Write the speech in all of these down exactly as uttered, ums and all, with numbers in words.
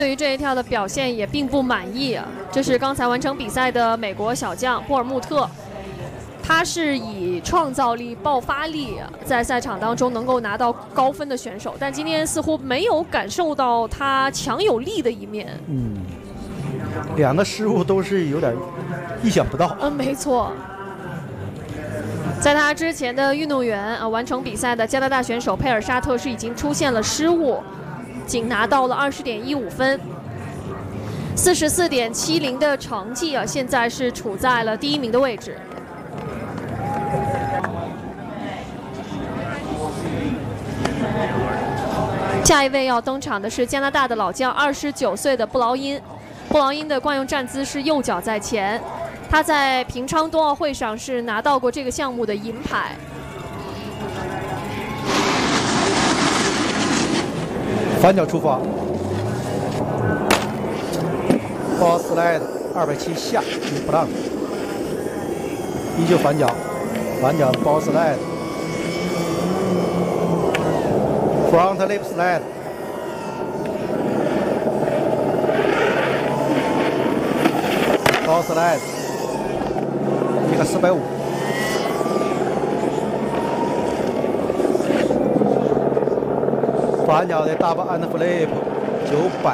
对于这一跳的表现也并不满意啊。这是刚才完成比赛的美国小将波尔穆特，他是以创造力、爆发力在赛场当中能够拿到高分的选手，但今天似乎没有感受到他强有力的一面。 嗯，两个失误都是有点意想不到。 嗯，没错。在他之前的运动员啊，完成比赛的加拿大选手佩尔沙特是已经出现了失误，仅拿到了二十点一五分，四十四点七零的成绩啊，现在是处在了第一名的位置。下一位要登场的是加拿大的老将，二十九岁的布劳因。布劳因的惯用站姿是右脚在前，他在平昌冬奥会上是拿到过这个项目的银牌。 反脚出发，包斯莱的二百七下不让，依旧反脚，反脚包斯莱的 front lip slide， 包斯莱的一个四百五。反脚的 double and flip 九百，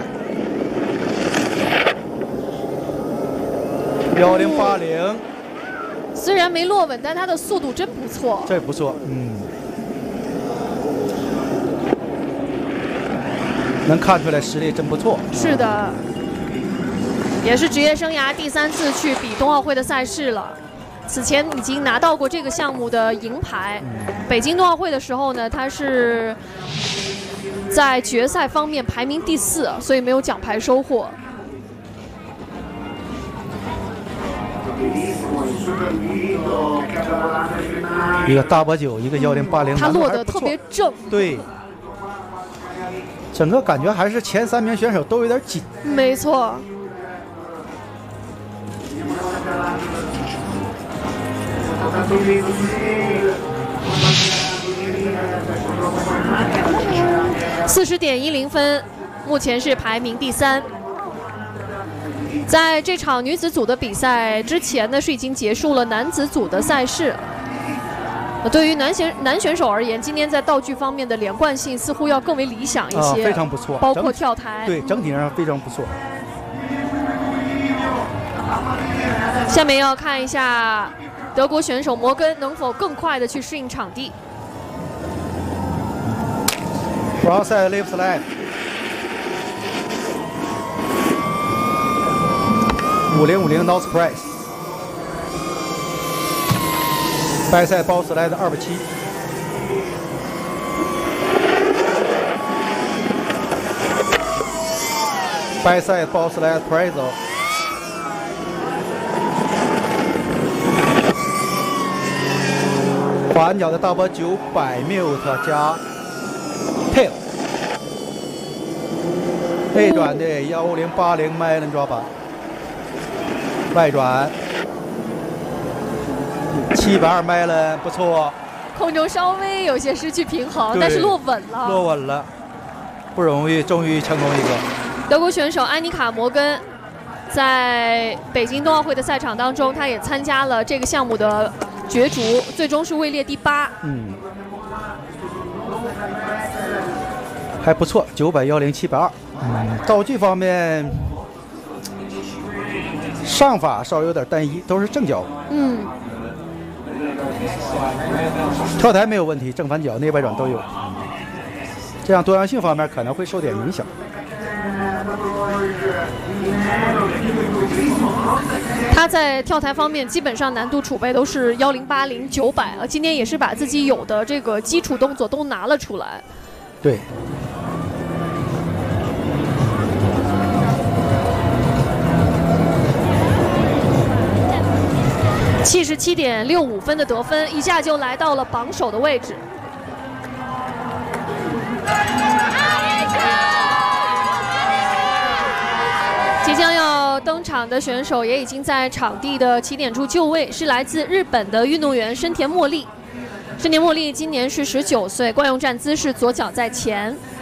幺零八零， 虽然没落稳，但他的速度真不错。 这不错，嗯，能看出来实力真不错。 是的，也是职业生涯第三次去比冬奥会的赛事了。此前已经拿到过这个项目的银牌。嗯、北京冬奥会的时候呢，他是在决赛方面排名第四，所以没有奖牌收获。 一个大波九，一个幺零八零， 他落得特别正。 对，整个感觉还是前三名选手都有点紧。 没错。四十点一零分，目前是排名第三。在这场女子组的比赛之前呢，是已经结束了男子组的赛事。对于男选男选手而言，今天在道具方面的连贯性似乎要更为理想一些， 啊、非常不错， 包括跳台。 对，整体上非常不错。 下面要看一下德国选手摩根能否更快的去适应场地。 Frontside lip slide， 五零五零 nose press， backside ball slide 二百七， backside ball slide press， 反脚的大波九百 mute 加 tail。内转的幺零八零麦伦抓板，外转七百二麦伦不错， 空中稍微有些失去平衡，但是落稳了， 落稳了，不容易，终于成功一个。 德国选手安妮卡·摩根在北京冬奥会的赛场当中，她也参加了这个项目的角逐，最终是位列第八。 嗯，还不错，九百幺零七百二。嗯，道具方面，上法稍有点单一，都是正脚。 嗯， 跳台没有问题，正反脚、内外转都有。这样多样性方面可能会受点影响。 他在跳台方面基本上难度储备都是幺零八零、九百啊，今天也是把自己有的这个基础动作都拿了出来。 对。 七十七点六五分的得分，一下就来到了榜首的位置。即将要登场的选手也已经在场地的起点处就位，是来自日本的运动员深田茉莉。深田茉莉今年是十九岁，惯用站姿是左脚在前。